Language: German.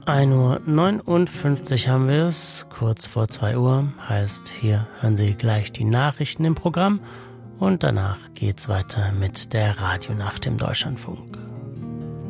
1:59 Uhr haben wir es, kurz vor 2 Uhr, heißt, hier hören Sie gleich die Nachrichten im Programm und danach geht's weiter mit der Radionacht im Deutschlandfunk.